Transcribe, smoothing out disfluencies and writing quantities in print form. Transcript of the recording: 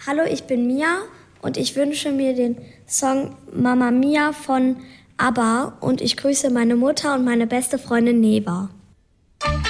Hallo, ich bin Mia und ich wünsche mir den Song Mamma Mia von ABBA und ich grüße meine Mutter und meine beste Freundin Neva.